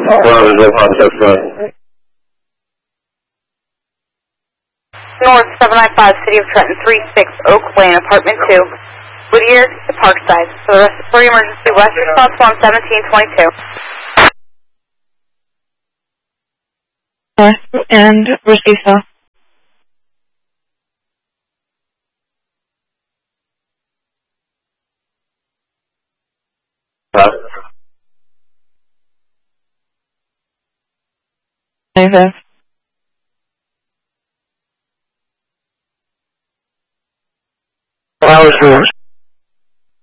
11 Zip Hotel Front. North 795, City of Trenton, 36 Oak Lane, Apartment 2, Whittier to Parkside. For the emergency, West response 11722. North and receive south. Davis. Flowers Grove,